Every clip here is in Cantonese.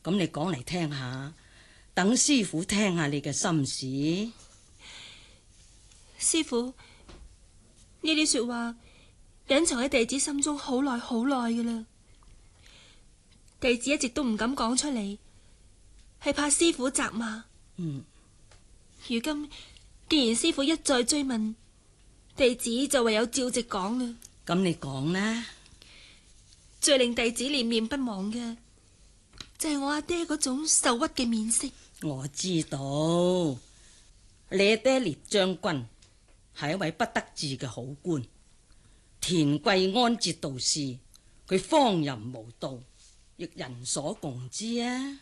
咁你講嚟聽下，等師傅聽下你嘅心事。 師傅，呢啲說話隱藏喺弟子心中好耐好耐㗎啦，弟子一直都唔敢講出嚟，係怕師傅責罵。如今既然師傅一再追問，弟子就唯有照直講啦。 咁你講啦。 最令弟子念念不忘嘅就係我阿爹嗰種受屈嘅面色。 我知道你阿爹聶將軍係一位不得志嘅好官，田貴安節度使，佢荒淫無道，亦人所共知啊。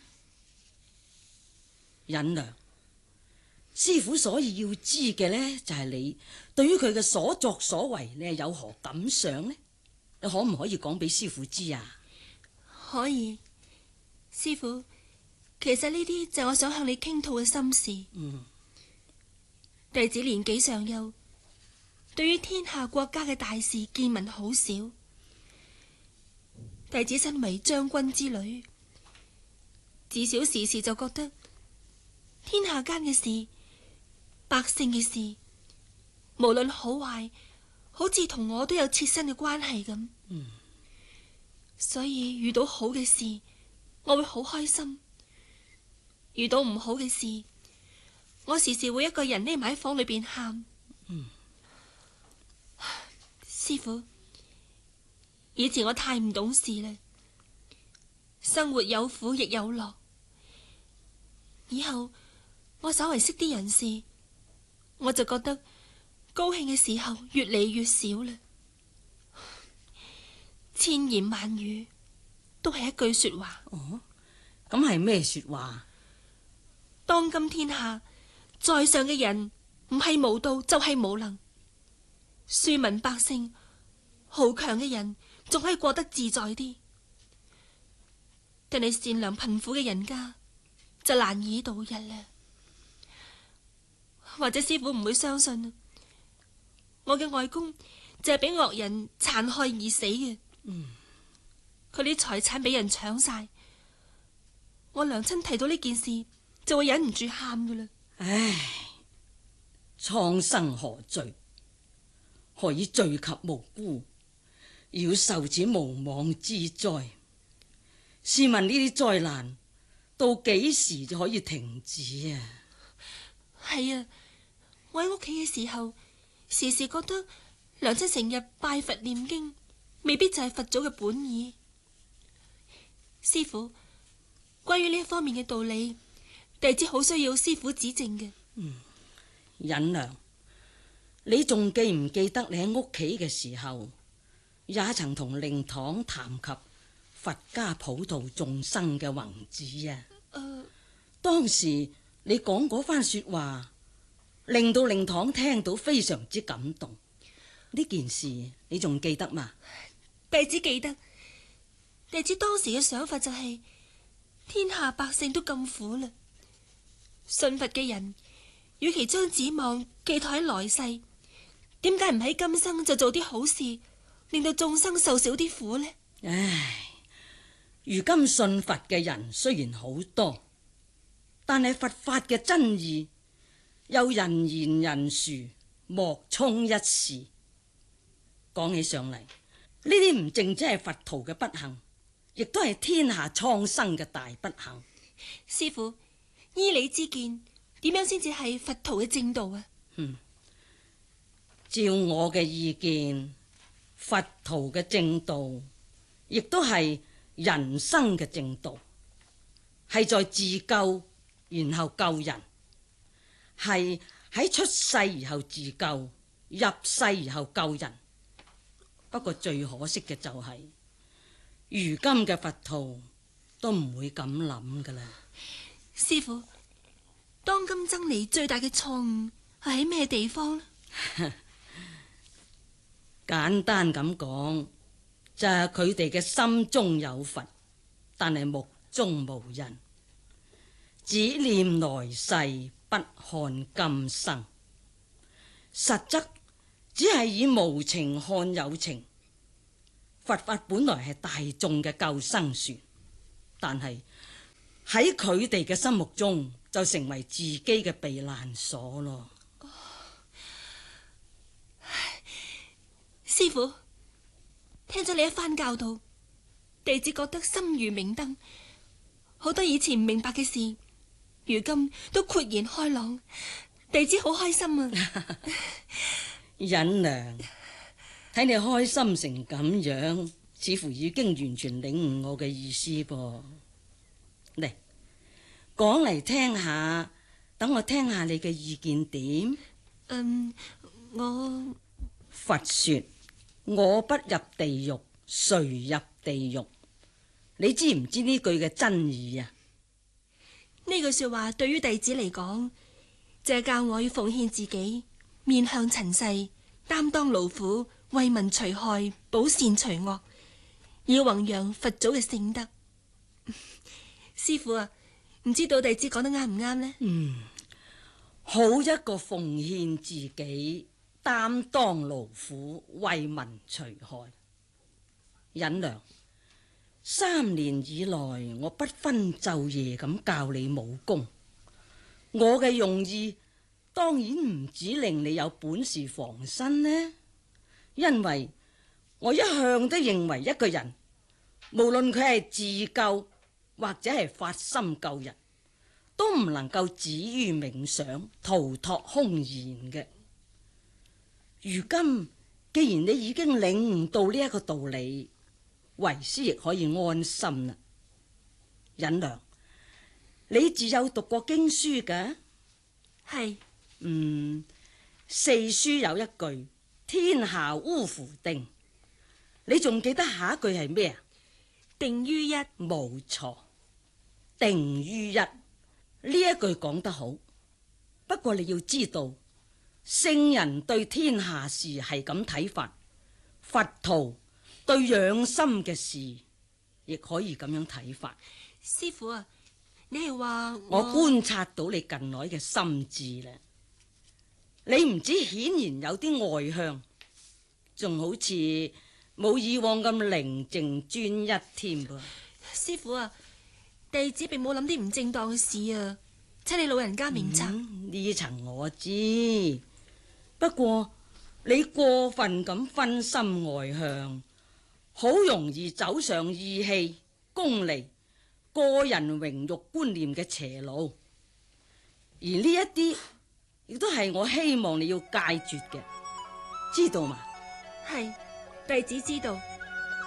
忍良，師傅所以要知嘅呢，就係你對於佢嘅所作所為，你係有何感想呢？你可唔可以講俾師傅知啊？ 可以，師傅，其實呢啲就係我想向你傾吐嘅心事。弟子年紀尚幼，對於天下國家嘅大事見聞好少。弟子身為將軍之女，自小時時就覺得天下間嘅事，百姓嘅事，無論好壞，好似同我都有切身嘅關係咁。所以遇到好嘅事，我會好開心；遇到唔好嘅事，我時時會一個人匿埋喺房裏邊喊。師傅，以前我太唔懂事啦，生活有苦亦有樂。以後我稍為識啲人事，我就覺得高興嘅時候越嚟越少啦。千言萬語都係一句說話。 咁係咩說話？ 當今天下在上嘅人唔係無道就係無能，庶民百姓豪強嘅人仲可以過得自在啲，但係善良貧苦嘅人家就難以度日啦。或者師傅唔會相信，我嘅外公就係俾惡人殘害而死嘅。佢啲財產俾人搶晒，我娘親提到呢件事就會忍唔住喊噶啦。 唉，蒼生何罪？何以罪及無辜，要受此無妄之災？試問呢啲災難到幾時就可以停止啊？ 係啊，我喺屋企嘅時候，時時覺得娘親成日拜佛念經，未必就係佛祖嘅本意。師傅，關於呢一方面嘅道理，弟子好需要師傅指正嘅。 忍良，你仲記唔記得你喺屋企嘅時候，也曾同令堂談及佛家普度眾生嘅宏旨啊？當時你講嗰番說話，令到令堂聽到非常之感動。呢件事你仲記得嗎？ 弟子記得，弟子當時嘅想法就係，天下百姓都咁苦啦，信佛嘅人與其將指望寄託喺來世，點解唔喺今生就做啲好事，令到眾生受少啲苦呢？ 唉，如今信佛嘅人雖然好多，但係佛法嘅真義又人言人殊，莫衷一是。講起上嚟，呢啲唔淨只係佛徒嘅不幸，亦都係天下蒼生嘅大不幸。 師父，依你之見，點樣先至係佛徒嘅正道啊？ 照我嘅意見，佛徒嘅正道亦都係人生嘅正道，係在自救然後救人，係喺出世而後自救，入世而後救人。不過最可惜嘅就係，如今嘅佛徒都唔會咁諗噶啦。 師父，當今僧尼最大嘅錯誤係喺咩地方呢？ 簡單咁講，就係佢哋嘅心中有佛，但係目中無人，只念來世，不看今生。實則只係以無情看有情。佛法本來係大眾嘅救生船，但係喺佢哋嘅心目中就成為自己嘅避難所咯。 師傅，聽咗你一番教導，弟子覺得心如明燈，好多以前唔明白嘅事，如今都豁然開朗，弟子好開心啊！ 忍娘，睇你開心成咁樣，似乎已經完全領悟我嘅意思噃。嚟，講嚟聽下，等我聽下你嘅意見點。佛說我不入地獄，誰入地獄？你知唔知呢句嘅真意啊？ 呢句說話對於弟子嚟講，就係教我要奉獻自己，面向塵世，擔當勞苦，為民除害，保善除惡，要弘揚佛祖嘅聖德。師父啊，唔知道弟子講得啱唔啱呢？ 好一個奉獻自己，擔當勞苦，為民除害。忍娘，3年以來，我不分晝夜咁教你武功，我嘅用意當然唔止令你有本事防身呢，因為我一向都認為一個人無論佢係自救或者係發心救人，都唔能夠止於冥想逃脫空言嘅。如今既然你已經領悟到呢一個道理，為師亦可以安心啦。忍娘，你自有讀過經書㗎？ 係。 四書有一句天下烏乎定，你仲記得下一句係咩啊？ 定於一。 冇錯，定於一。呢一句講得好，不過你要知道，聖人對天下事係咁睇法，佛徒對養心嘅事亦可以咁樣睇法。 師父啊，你係話我觀察到你近來嘅心智啦，你唔止顯然有啲外向，仲好似冇以往咁寧靜專一添噃。 師父啊，弟子並冇諗啲唔正當嘅事啊，請你老人家明察。 呢層我知，不過你過分咁分心外向，好容易走上義氣、功利、個人榮辱觀念嘅邪路，而呢一啲亦都係我希望你要戒絕嘅，知道嘛？ 係，弟子知道。